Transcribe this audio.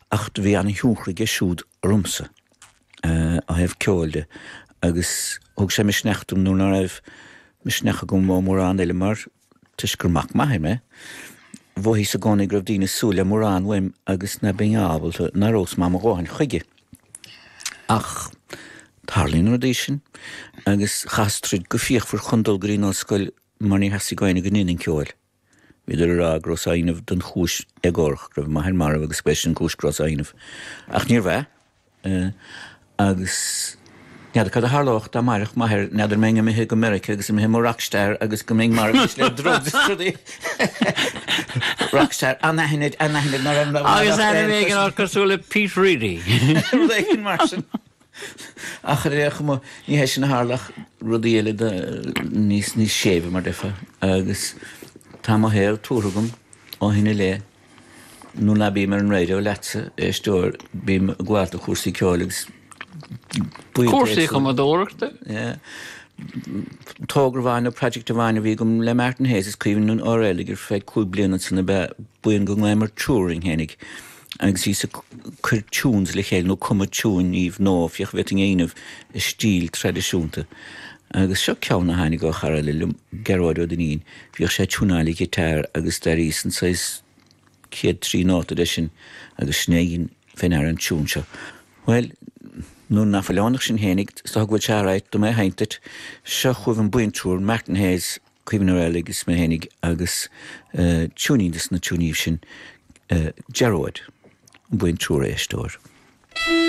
ach bhí an hiúchraige siúd rumsa a hebh ceolde agus thug sé misneachtum nó ná raibh misneacha go mórán eile mar tuisgurmach maithime bhí sa gánig raibh dína súla mórán weim agus na beábalta na rós má gáin chuige ach tarlín ar sin agus chastrid go fíochfar chundal grín á scoil mar ní hasí gáinna go nín ceáil. Viidir rá gros ainmh don chúis agórch raibh maithir mar agus spéisian chúis gros ainmh. Ach níor bheith agus nead cad a hálócht dá marach maithir neidir ménga mithe go America agus mé mór rockstar agus go méng mar agus le drogdí. Rockstar anahinid nar an agus mé an cosúla Pete Reedy. Lécinn mar sin. Ach réach mo ní hééis sin na hálach rudí eile níos séomh mar defa agus tá má héir túragum ó hinna le nó na bí mar an radio letse éistúir bím gháilta chúsaí ceolalas. Cuasaí chum a dóireachta? Tógur bhain ó project a bhain a bhí gom le Martin Hayes is críomhann nún áréile gur fé cúil bliana sanna buin go nglaimar túring hénig. Agus í sa chur túns le chéil nó cuma túin íomh nó fioch bheting éanamh stíl tradiisiúnta. Agus seo ceanna hánig go chara le geráid ó danín, bhíoh sé túnála gitar agus darí san sais céad trí nóta de sin agus snéigin fénar an tún seo. Well, nó na fallánach sin hénig, sa bhfuil searáid do mé haintit, seo chuibh an buintúr Martin Hayes cuimhin áil agus mé hénig agus túnídas na túníomh sin geráid. Buintúr éistóir.